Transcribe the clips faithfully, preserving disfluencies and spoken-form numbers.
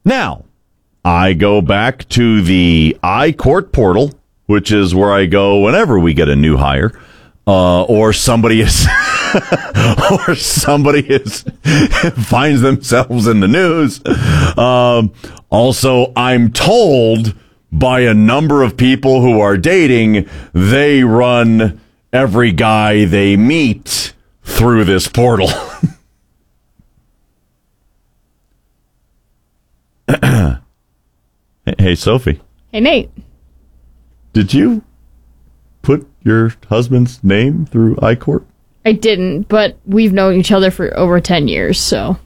Now, I go back to the iCourt portal, which is where I go whenever we get a new hire, uh, or somebody is, or somebody is finds themselves in the news. Um, also, I'm told by a number of people who are dating, they run every guy they meet through this portal. Hey, Sophie. Hey, Nate. Did you put your husband's name through iCourt? I didn't, but we've known each other for over ten years, so.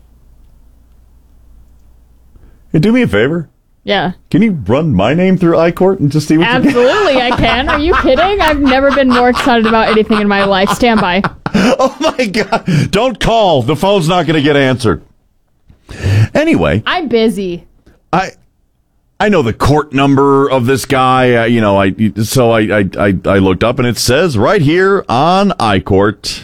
Hey, do me a favor. Yeah. Can you run my name through iCourt and just see what Absolutely, you get? I can. Are you kidding? I've never been more excited about anything in my life. Stand by. Oh, my God. Don't call. The phone's not going to get answered. Anyway. I'm busy. I I know the court number of this guy. Uh, you know, I so I, I, I, I looked up, and it says right here on iCourt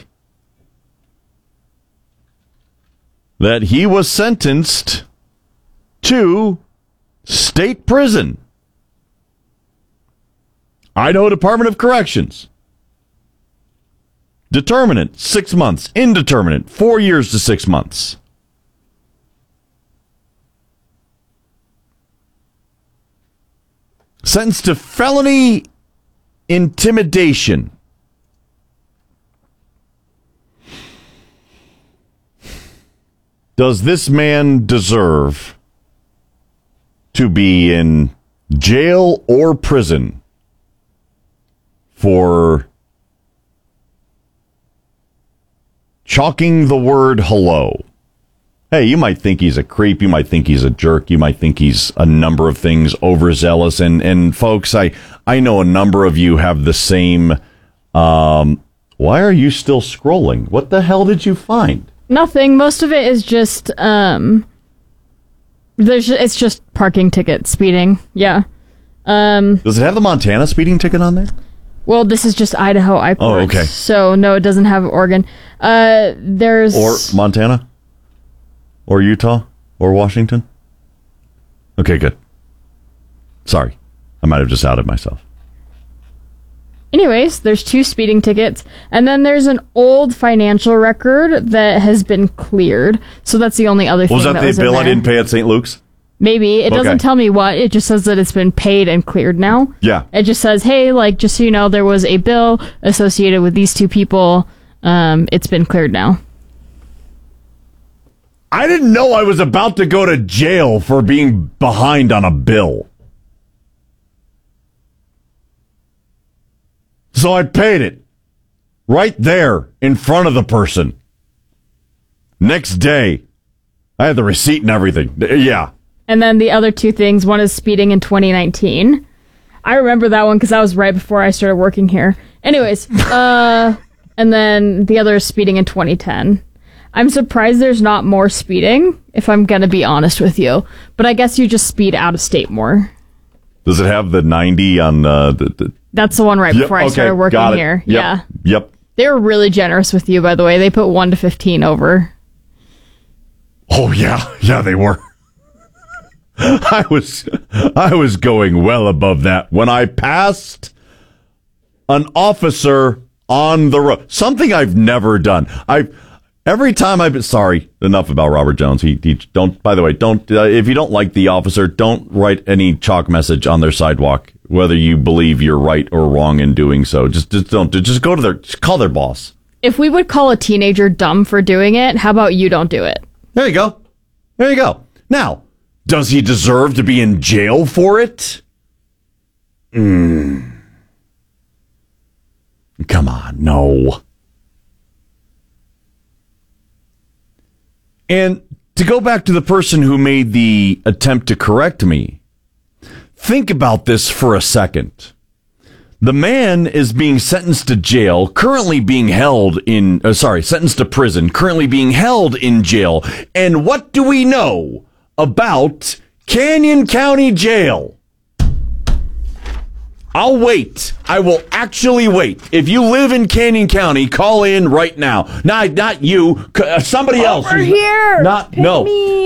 that he was sentenced to state prison. Idaho Department of Corrections. Determinate, six months. Indeterminate, four years to six months. Sentenced to felony intimidation. Does this man deserve to be in jail or prison for chalking the word hello? Hey, you might think he's a creep, you might think he's a jerk, you might think he's a number of things, overzealous, and, and folks, I, I know a number of you have the same, um, why are you still scrolling? What the hell did you find? Nothing. Most of it is just, um, there's, it's just parking ticket speeding. Yeah. Um, Does it have the Montana speeding ticket on there? Well, this is just Idaho iCourt. Oh, okay. So, no, it doesn't have Oregon. Uh, there's... Or Montana? Or Utah? Or Washington? Okay, good. Sorry. I might have just outed myself. Anyways, there's two speeding tickets, and then there's an old financial record that has been cleared. So that's the only other thing was that, that the was bill in I there. didn't pay at Saint Luke's? Maybe. It doesn't Okay. tell me what. It just says that it's been paid and cleared now. Yeah. It just says, hey, like, just so you know, there was a bill associated with these two people. Um, it's been cleared now. I didn't know I was about to go to jail for being behind on a bill. So I paid it. Right there in front of the person. Next day. I had the receipt and everything. Yeah. And then the other two things, one is speeding in twenty nineteen. I remember that one because that was right before I started working here. Anyways, uh, and then the other is speeding in twenty ten. I'm surprised there's not more speeding, if I'm going to be honest with you. But I guess you just speed out of state more. Does it have the ninety on uh, the, the... That's the one right Yep, before I okay, started working got it. here. Yep, Yeah. Yep. They were really generous with you, by the way. They put one to fifteen over. Oh, yeah. Yeah, they were. I was I was going well above that when I passed an officer on the road. Something I've never done. I every time I've been sorry. Enough about Robert Jones. He, he don't. By the way, don't uh, if you don't like the officer, don't write any chalk message on their sidewalk. Whether you believe you're right or wrong in doing so, just just don't. Just go to their just call their boss. If we would call a teenager dumb for doing it, how about you don't do it? There you go. There you go. Now, does he deserve to be in jail for it? Mm. Come on, no. And to go back to the person who made the attempt to correct me, think about this for a second. The man is being sentenced to jail, currently being held in, uh, sorry, sentenced to prison, currently being held in jail. And what do we know about Canyon County Jail? I'll wait. I will actually wait. If you live in Canyon County, call in right now. Not, not you. Somebody else. Over here. Not, Pay no. me.